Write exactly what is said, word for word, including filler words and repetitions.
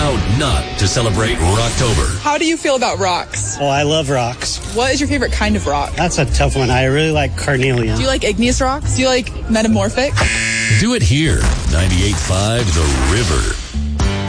How not to celebrate Rocktober. How do you feel about rocks? Oh, I love rocks. What is your favorite kind of rock? That's a tough one. I really like carnelian. Do you like igneous rocks? Do you like metamorphic? Do it here. ninety-eight point five The River.